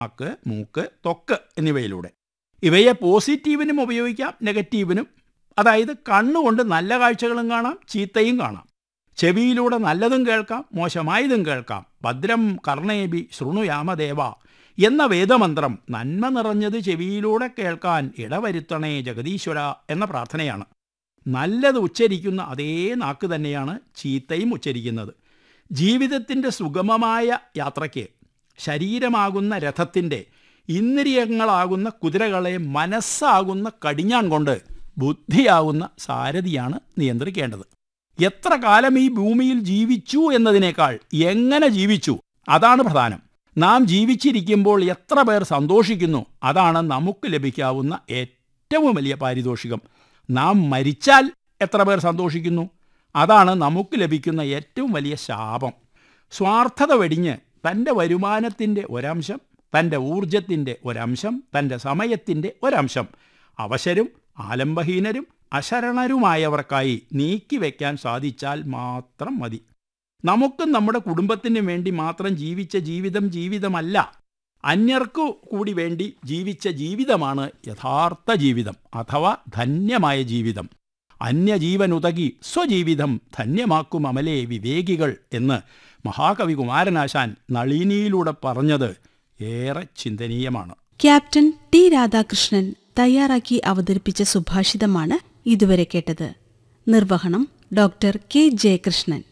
നാക്ക്, മൂക്ക്, ത്വക്ക് എന്നിവയിലൂടെ. ഇവയെ പോസിറ്റീവിനും ഉപയോഗിക്കാം, നെഗറ്റീവിനും. അതായത് കണ്ണുകൊണ്ട് നല്ല കാഴ്ചകളും കാണാം, ചീത്തയും കാണാം. ചെവിയിലൂടെ നല്ലതും കേൾക്കാം, മോശമായതും കേൾക്കാം. ഭദ്രം കർണേബി ശൃണുയാമദേവ എന്ന വേദമന്ത്രം നന്മ നിറഞ്ഞത് ചെവിയിലൂടെ കേൾക്കാൻ ഇടവരുത്തണേ ജഗദീശ്വര എന്ന പ്രാർത്ഥനയാണ്. നല്ലത് ഉച്ചരിക്കുന്ന അതേ നാക്ക് തന്നെയാണ് ചീത്തയും ഉച്ചരിക്കുന്നത്. ജീവിതത്തിൻ്റെ സുഗമമായ യാത്രയ്ക്ക് ശരീരമാകുന്ന രഥത്തിൻ്റെ ഇന്ദ്രിയങ്ങളാകുന്ന കുതിരകളെ മനസ്സാകുന്ന കടിഞ്ഞാൺ കൊണ്ട് ബുദ്ധിയാകുന്ന സാരഥിയാണ് നിയന്ത്രിക്കേണ്ടത്. എത്ര കാലം ഈ ഭൂമിയിൽ ജീവിച്ചു എന്നതിനേക്കാൾ എങ്ങനെ ജീവിച്ചു അതാണ് പ്രധാനം. നാം ജീവിച്ചിരിക്കുമ്പോൾ എത്ര പേർ സന്തോഷിക്കുന്നു അതാണ് നമുക്ക് ലഭിക്കാവുന്ന ഏറ്റവും വലിയ പാരിതോഷികം. നാം മരിച്ചാൽ എത്ര പേർ സന്തോഷിക്കുന്നു അതാണ് നമുക്ക് ലഭിക്കുന്ന ഏറ്റവും വലിയ ശാപം. സ്വാർത്ഥത വെടിഞ്ഞ് തൻ്റെ വരുമാനത്തിൻ്റെ ഒരംശം, തൻ്റെ ഊർജത്തിൻ്റെ ഒരംശം, തൻ്റെ സമയത്തിൻ്റെ ഒരംശം അവശരും ആലംബഹീനരും അശരണരുമായവർക്കായി നീക്കിവെക്കാൻ സാധിച്ചാൽ മാത്രം മതി. നമുക്കും നമ്മുടെ കുടുംബത്തിനും വേണ്ടി മാത്രം ജീവിച്ച ജീവിതം ജീവിതമല്ല, അന്യർക്കു കൂടി വേണ്ടി ജീവിച്ച ജീവിതമാണ് യഥാർത്ഥ ജീവിതം അഥവാ ധന്യമായ ജീവിതം. അന്യജീവനുതകി സ്വജീവിതം ധന്യമാക്കും അമലേ വിവേകികൾ എന്ന് മഹാകവി കുമാരനാശാൻ നളിനിയിലൂടെ പറഞ്ഞത് ഏറെ ചിന്തനീയമാണ്. ക്യാപ്റ്റൻ ടി രാധാകൃഷ്ണൻ തയ്യാറാക്കി അവതരിപ്പിച്ച സുഭാഷിതമാണ് ഇതുവരെ കേട്ടത്. നിർവഹണം ഡോക്ടർ കെ ജയകൃഷ്ണൻ.